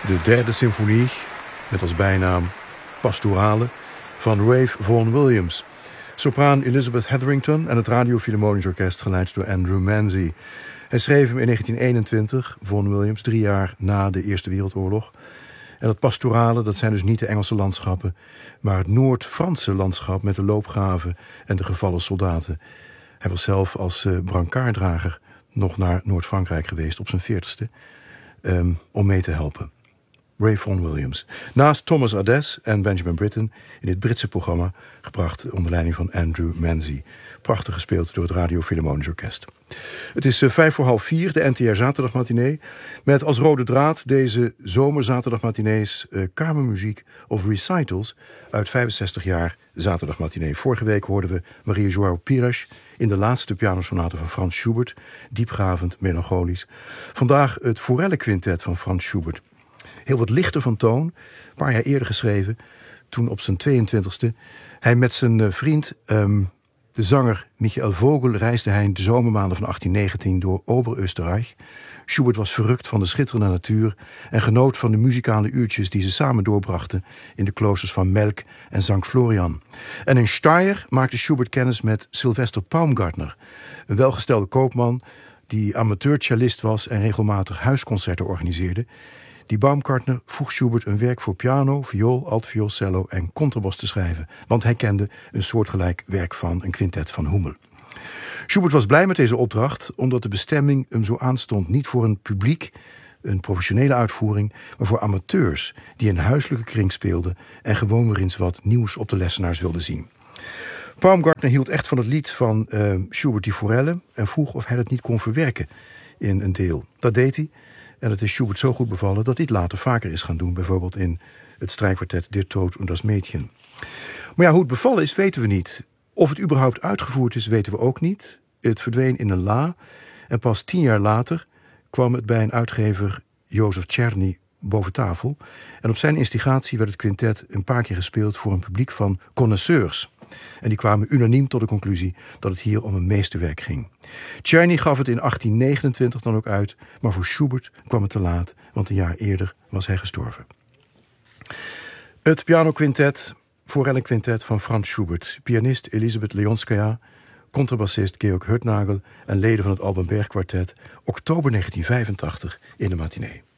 De derde symfonie, met als bijnaam Pastorale, van Ralph Vaughan Williams. Sopraan Elizabeth Hetherington en het Radio Philharmonisch Orkest, geleid door Andrew Manzi. Hij schreef hem in 1921, Vaughan Williams, 3 jaar na de Eerste Wereldoorlog. En dat pastorale, dat zijn dus niet de Engelse landschappen, maar het Noord-Franse landschap met de loopgraven en de gevallen soldaten. Hij was zelf als brancarddrager nog naar Noord-Frankrijk geweest op zijn 40ste om mee te helpen. Ralph Vaughan Williams. Naast Thomas Adès en Benjamin Britten in dit Britse programma, gebracht onder leiding van Andrew Manzi. Prachtig gespeeld door het Radio Philharmonisch Orkest. Het is 4:05, de NTR Zaterdagmatinee, met als rode draad deze zomerzaterdagmatinees kamermuziek of recitals uit 65 jaar Zaterdagmatinee. Vorige week hoorden we Maria João Pires in de laatste pianosonate van Franz Schubert, diepgravend, melancholisch. Vandaag het Forelle-quintet van Franz Schubert. Heel wat lichter van toon, een paar jaar eerder geschreven, toen op zijn 22e. Hij met zijn vriend, de zanger Michael Vogel, reisde hij in de zomermaanden van 1819 door Ober-Österreich. Schubert was verrukt van de schitterende natuur en genoot van de muzikale uurtjes die ze samen doorbrachten in de kloosters van Melk en St. Florian. En in Steyr maakte Schubert kennis met Sylvester Paumgartner, een welgestelde koopman die amateur-cellist was en regelmatig huisconcerten organiseerde. Die Baumgartner vroeg Schubert een werk voor piano, viool, altviool, cello en contrabas te schrijven, want hij kende een soortgelijk werk van een quintet van Hummel. Schubert was blij met deze opdracht, omdat de bestemming hem zo aanstond niet voor een publiek, een professionele uitvoering, maar voor amateurs die in huiselijke kring speelden en gewoon weer eens wat nieuws op de lessenaars wilden zien. Baumgartner hield echt van het lied van Schubert die Forelle en vroeg of hij dat niet kon verwerken in een deel. Dat deed hij. En het is Schubert zo goed bevallen dat hij het later vaker is gaan doen. Bijvoorbeeld in het strijkkwartet Der Tod und das Mädchen. Maar ja, hoe het bevallen is, weten we niet. Of het überhaupt uitgevoerd is, weten we ook niet. Het verdween in een la. En pas 10 jaar later kwam het bij een uitgever, Jozef Czerny, boven tafel. En op zijn instigatie werd het quintet een paar keer gespeeld voor een publiek van connoisseurs. En die kwamen unaniem tot de conclusie dat het hier om een meesterwerk ging. Czerny gaf het in 1829 dan ook uit, maar voor Schubert kwam het te laat, want een jaar eerder was hij gestorven. Het pianoquintet, Forelle-quintet van Franz Schubert. Pianist Elisabeth Leonskaya, contrabassist Georg Hurtnagel en leden van het Alban Berg Quartet. Oktober 1985 in de matinee.